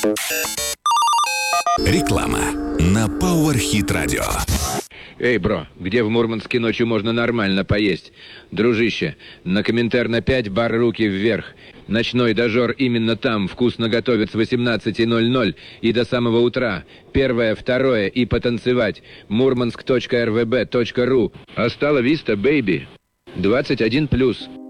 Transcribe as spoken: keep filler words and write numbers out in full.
Реклама на Power Hit Radio. Эй, бро, где в Мурманске ночью можно нормально поесть? Дружище, на Коминтерна пять, бар «Руки вверх». Ночной дожор именно там вкусно готовят с восемнадцати ноль-ноль и до самого утра. Первое, второе и потанцевать. мурманск точка эр вэ бэ точка ру. Астала виста, бейби. двадцать один плюс.